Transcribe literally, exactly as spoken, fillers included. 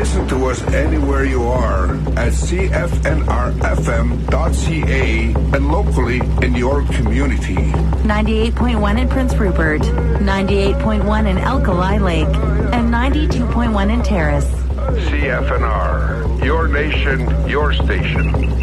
Listen to us anywhere you are at C F N R F M dot C A and locally in your community. ninety-eight point one in Prince Rupert, ninety-eight point one in Alkali Lake, and ninety-two point one in Terrace. C F N R, your nation, your station.